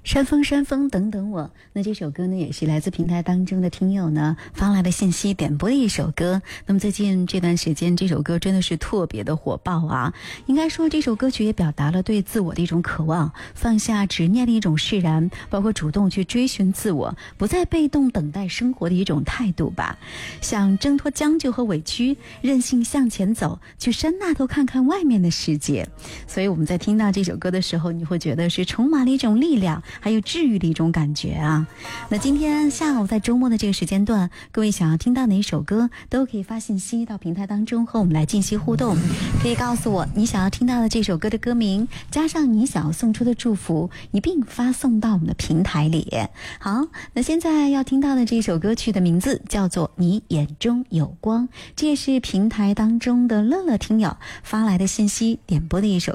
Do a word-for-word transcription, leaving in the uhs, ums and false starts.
山峰山峰等等我，那这首歌呢也是来自平台当中的听友呢发来的信息点播的一首歌。那么最近这段时间这首歌真的是特别的火爆啊，应该说这首歌曲也表达了对自我的一种渴望，放下执念的一种释然，包括主动去追寻自我，不再被动等待生活的一种态度吧。想挣脱将就和委屈，任性向前走，去山那头看看外面的世界。所以我们在听到这首歌的时候，你会觉得是充满了一种力量还有治愈的一种感觉啊。那今天下午在周末的这个时间段，各位想要听到哪一首歌都可以发信息到平台当中和我们来进行互动，可以告诉我你想要听到的这首歌的歌名，加上你想要送出的祝福，一并发送到我们的平台里。好，那现在要听到的这首歌曲的名字叫做你眼中有光，这也是平台当中的乐乐听友发来的信息点播的一首